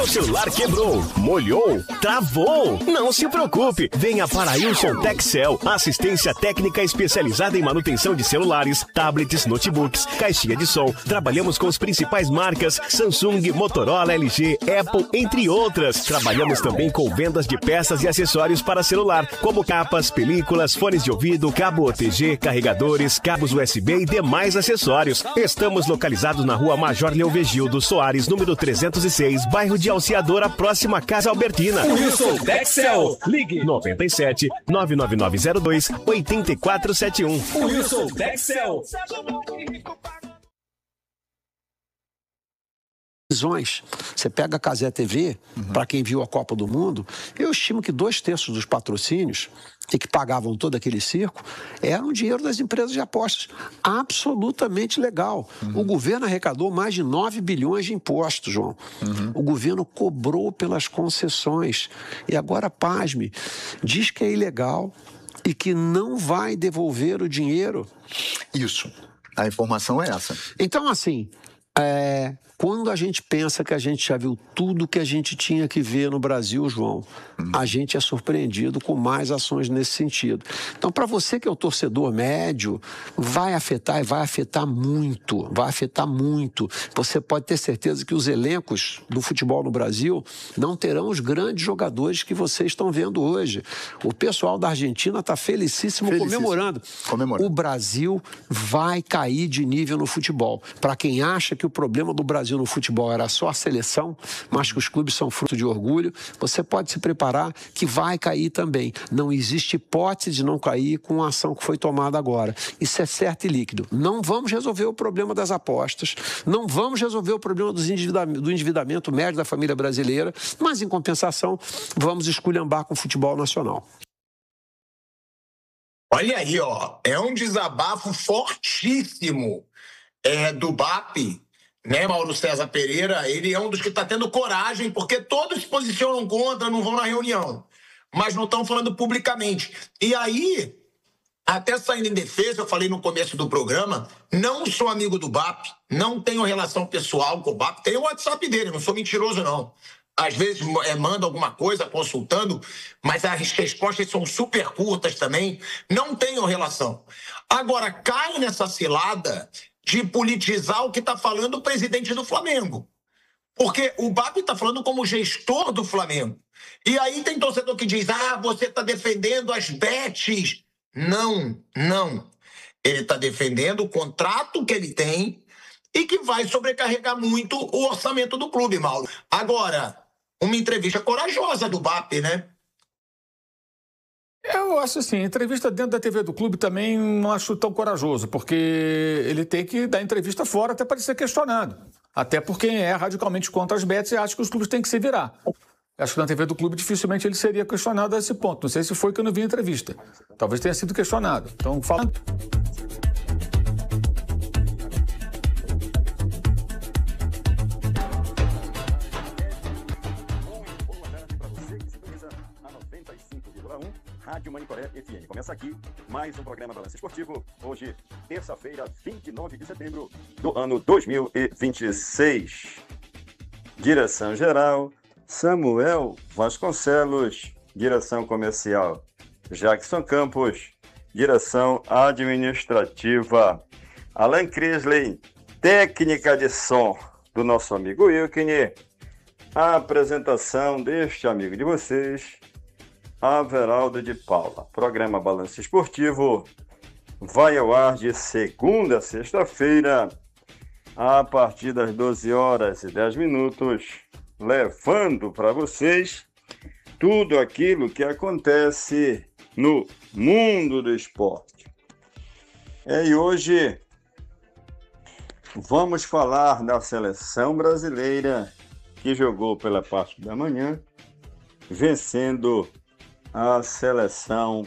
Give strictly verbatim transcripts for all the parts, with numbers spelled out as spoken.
Seu celular quebrou, molhou, travou? Não se preocupe. Venha para a Wilson Texel. Assistência técnica especializada em manutenção de celulares, tablets, notebooks, caixinha de som. Trabalhamos com as principais marcas Samsung, Motorola, L G, Apple, entre outras. Trabalhamos também com vendas de peças e acessórios para celular, como capas, películas, fones de ouvido, cabo O T G, carregadores, cabos U S B e demais acessórios. Estamos localizados na rua Major Leovegildo Soares, número trezentos e seis, bairro de Alciadora, próxima à Casa Albertina. Wilson Texel. Ligue noventa e sete, nove nove nove zero dois, oito quatro sete um. Wilson Texel. Você pega a Cazé T V, uhum. Para quem viu a Copa do Mundo, eu estimo que dois terços dos patrocínios e que pagavam todo aquele circo eram dinheiro das empresas de apostas. Absolutamente legal. Uhum. O governo arrecadou mais de nove bilhões de impostos, João. Uhum. O governo cobrou pelas concessões. E agora, pasme, diz que é ilegal e que não vai devolver o dinheiro. Isso. A informação é essa. Então, assim, é... quando a gente pensa que a gente já viu tudo que a gente tinha que ver no Brasil, João, hum. a gente é surpreendido com mais ações nesse sentido. Então, para você que é o torcedor médio, vai afetar e vai afetar muito, vai afetar muito. Você pode ter certeza que os elencos do futebol no Brasil não terão os grandes jogadores que vocês estão vendo hoje. O pessoal da Argentina está felicíssimo, felicíssimo comemorando. Comemorando. O Brasil vai cair de nível no futebol. Para quem acha que o problema do Brasil no futebol era só a seleção, mas que os clubes são fruto de orgulho, você pode se preparar que vai cair também. Não existe hipótese de não cair com a ação que foi tomada agora. Isso é certo e líquido. Não vamos resolver o problema das apostas, não vamos resolver o problema dos endividam- do endividamento médio da família brasileira, mas, em compensação, vamos esculhambar com o futebol nacional. Olha aí, ó, é um desabafo fortíssimo é, do B A P, né, Mauro César Pereira. Ele é um dos que está tendo coragem, porque todos se posicionam contra, não vão na reunião, mas não estão falando publicamente. E aí, até saindo em defesa, eu falei no começo do programa, não sou amigo do B A P, não tenho relação pessoal com o B A P, tenho o WhatsApp dele, não sou mentiroso, não. Às vezes é, manda alguma coisa consultando, mas as respostas são super curtas também, não tenho relação. Agora, cai nessa cilada de politizar o que está falando o presidente do Flamengo. Porque o B A P está falando como gestor do Flamengo. E aí tem torcedor que diz, ah, você está defendendo as bets. Não, não. Ele está defendendo o contrato que ele tem e que vai sobrecarregar muito o orçamento do clube, Mauro. Agora, uma entrevista corajosa do B A P, né? Eu acho assim, entrevista dentro da T V do clube também não acho tão corajoso, porque ele tem que dar entrevista fora até para ser questionado. Até porque é radicalmente contra as bets e acha que os clubes têm que se virar. Acho que na T V do clube dificilmente ele seria questionado a esse ponto. Não sei se foi que eu não vi a entrevista. Talvez tenha sido questionado. Então, falando... Rádio Manicoré F M. Começa aqui mais um programa Balanço Esportivo. Hoje, terça-feira, vinte e nove de setembro do ano dois mil e vinte e seis. Direção-geral, Samuel Vasconcelos. Direção comercial, Jackson Campos. Direção administrativa, Alan Crisley. Técnica de som do nosso amigo Wilkine. A apresentação deste amigo de vocês, Averaldo de Paula. Programa Balanço Esportivo vai ao ar de segunda a sexta-feira, a partir das doze horas e dez minutos, levando para vocês tudo aquilo que acontece no mundo do esporte. E hoje vamos falar da seleção brasileira que jogou pela parte da manhã, vencendo a seleção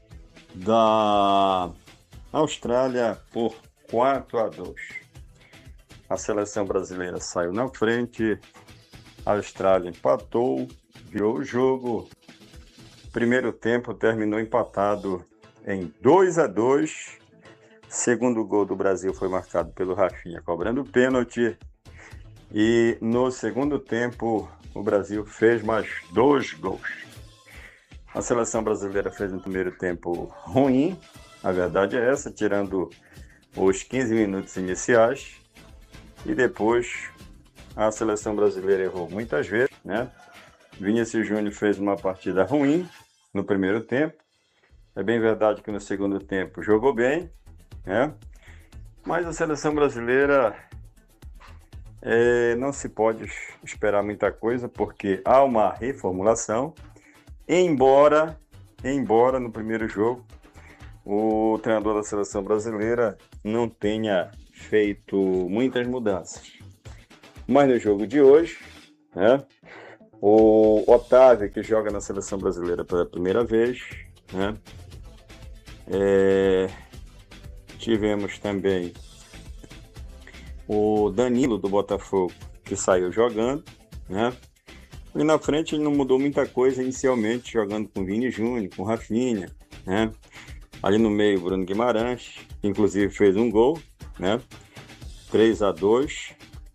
da Austrália por quatro a dois. A seleção brasileira saiu na frente, a Austrália empatou, virou o jogo. Primeiro tempo terminou empatado em dois a dois. Segundo gol do Brasil foi marcado pelo Rafinha, cobrando pênalti. E no segundo tempo, o Brasil fez mais dois gols. A seleção brasileira fez um primeiro tempo ruim, a verdade é essa, tirando os quinze minutos iniciais. E depois a seleção brasileira errou muitas vezes, né? Vinícius Júnior fez uma partida ruim no primeiro tempo. É bem verdade que no segundo tempo jogou bem, né? Mas a seleção brasileira é, não se pode esperar muita coisa, porque há uma reformulação. Embora, embora no primeiro jogo o treinador da seleção brasileira não tenha feito muitas mudanças. Mas no jogo de hoje, né, o Otávio, que joga na seleção brasileira pela primeira vez, né, é, tivemos também o Danilo do Botafogo, que saiu jogando, né? E na frente ele não mudou muita coisa inicialmente, jogando com Vini Júnior, com Rafinha, né? Ali no meio, Bruno Guimarães, que inclusive fez um gol, né? três a dois.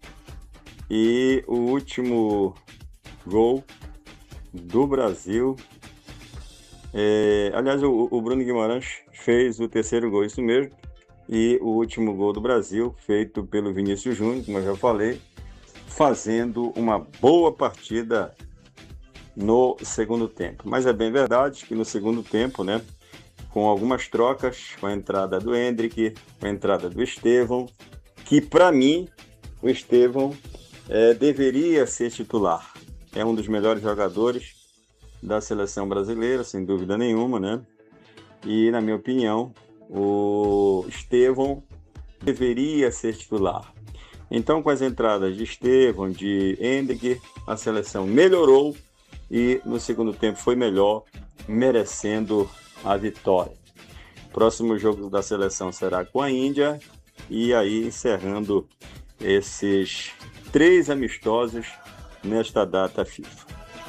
E o último gol do Brasil, é, aliás, o, o Bruno Guimarães fez o terceiro gol, isso mesmo. E o último gol do Brasil, feito pelo Vinícius Júnior, como eu já falei, fazendo uma boa partida no segundo tempo. Mas é bem verdade que no segundo tempo, né, com algumas trocas, com a entrada do Endrick, com a entrada do Estevão, que para mim, o Estevão é, deveria ser titular. É um dos melhores jogadores da seleção brasileira, sem dúvida nenhuma, né? E, na minha opinião, o Estevão deveria ser titular. Então, com as entradas de Estevão, de Endrick, a seleção melhorou e no segundo tempo foi melhor, merecendo a vitória. Próximo jogo da seleção será com a Índia e aí encerrando esses três amistosos nesta data FIFA.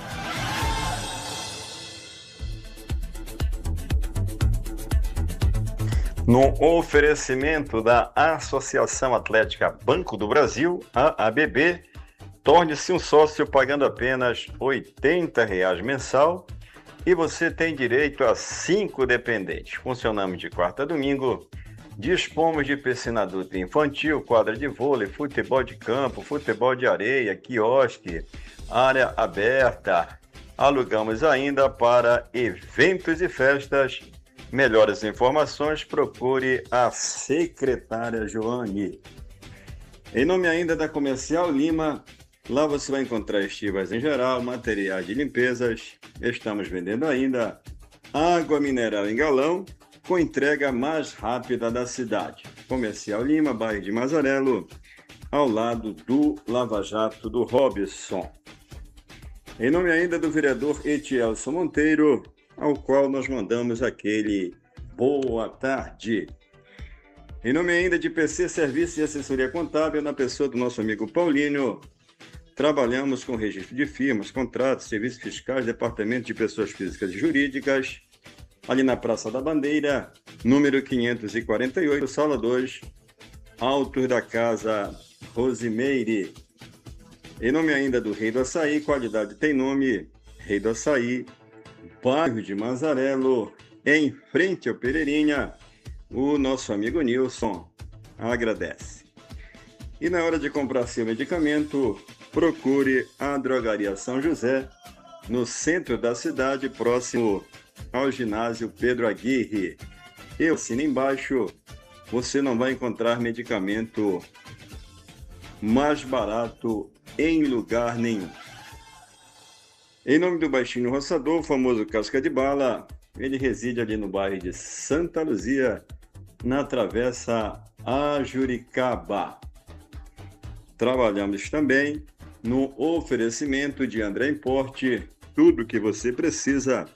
No oferecimento da Associação Atlética Banco do Brasil, a A B B, torne-se um sócio pagando apenas oitenta reais mensal e você tem direito a cinco dependentes. Funcionamos de quarta a domingo, dispomos de piscina adulta e infantil, quadra de vôlei, futebol de campo, futebol de areia, quiosque, área aberta. Alugamos ainda para eventos e festas. Melhores informações, procure a secretária Joane. Em nome ainda da Comercial Lima, lá você vai encontrar estivas em geral, materiais de limpezas. Estamos vendendo ainda água mineral em galão, com entrega mais rápida da cidade. Comercial Lima, bairro de Mazarelo, ao lado do Lava Jato do Robson. Em nome ainda do vereador Etielson Monteiro, ao qual nós mandamos aquele boa tarde. Em nome ainda de P C Serviços e Assessoria Contábil, na pessoa do nosso amigo Paulinho, trabalhamos com registro de firmas, contratos, serviços fiscais, departamento de pessoas físicas e jurídicas, ali na Praça da Bandeira, número quinhentos e quarenta e oito, sala dois, altos da Casa Rosimeire. Em nome ainda do Rei do Açaí, qualidade tem nome, Rei do Açaí, bairro de Mazarelo, em frente ao Pereirinha, o nosso amigo Nilson agradece. E na hora de comprar seu medicamento, procure a Drogaria São José, no centro da cidade, próximo ao ginásio Pedro Aguirre. E assina embaixo, você não vai encontrar medicamento mais barato em lugar nenhum. Em nome do Baixinho Roçador, o famoso Casca de Bala, ele reside ali no bairro de Santa Luzia, na Travessa Ajuricaba. Trabalhamos também no oferecimento de André Importe. Tudo que você precisa,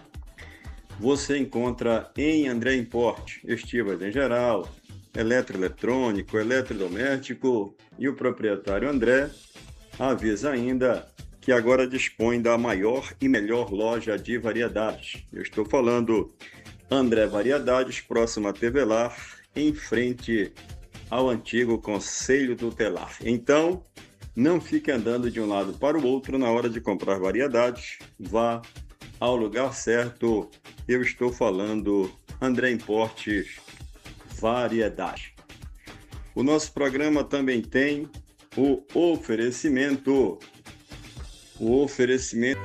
você encontra em André Importe. Estivas em geral, eletroeletrônico, eletrodoméstico, e o proprietário André avisa ainda que agora dispõe da maior e melhor loja de variedades. Eu estou falando André Variedades, próximo à T V Lar, em frente ao antigo Conselho Tutelar. Então, Não fique andando de um lado para o outro na hora de comprar variedades. Vá ao lugar certo. Eu estou falando André Importes Variedade. O nosso programa também tem o oferecimento. O oferecimento.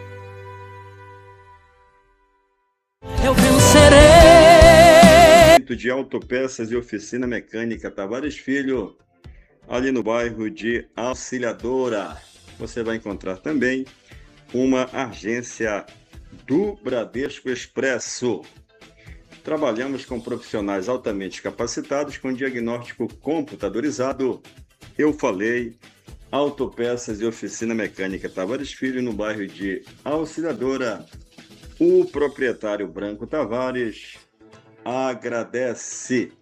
Eu vencerei. De autopeças e oficina mecânica Tavares Filho, ali no bairro de Auxiliadora. Você vai encontrar também uma agência do Bradesco Expresso. Trabalhamos com profissionais altamente capacitados com diagnóstico computadorizado. Eu falei, autopeças e oficina mecânica Tavares Filho, no bairro de Auxiliadora. O proprietário Branco Tavares agradece.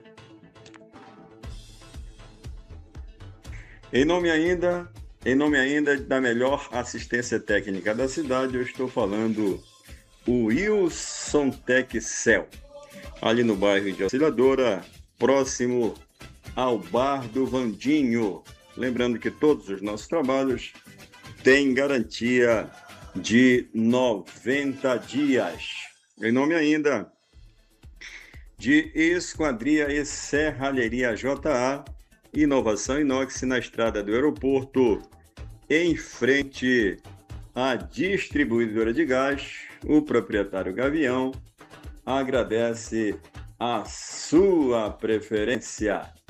Em nome ainda, em nome ainda da melhor assistência técnica da cidade, eu estou falando o Wilson Texel, ali no bairro de Auxiliadora, próximo ao Bar do Vandinho. Lembrando que todos os nossos trabalhos têm garantia de noventa dias. Em nome ainda de Esquadria e Serralheria J A, inovação inox na estrada do aeroporto, em frente à distribuidora de gás. O proprietário Gavião agradece a sua preferência.